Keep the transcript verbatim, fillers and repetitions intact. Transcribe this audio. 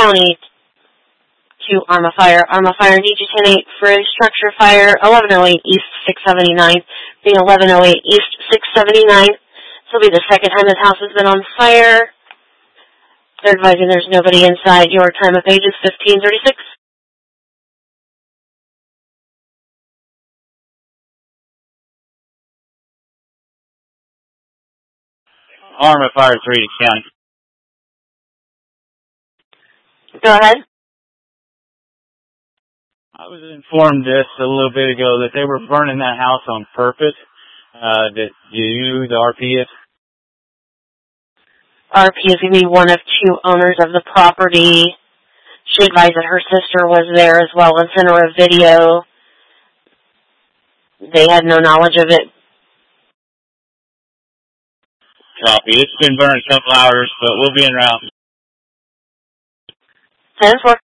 County to Arma Fire. Arma Fire needs you ten eight for a structure fire, eleven oh eight East six seventy-nine, being eleven oh eight East six seventy-nine. This will be the second time this house has been on fire. They're advising there's nobody inside. Your time of page is fifteen thirty-six. Arma Fire three to County. Go ahead. I was informed just a little bit ago that they were burning that house on purpose. Uh, that you, the R P S? R P is going to be one of two owners of the property. She advised that her sister was there as well and sent her a video. They had no knowledge of it. Copy. It's been burned a couple hours, but we'll be en route. ten four.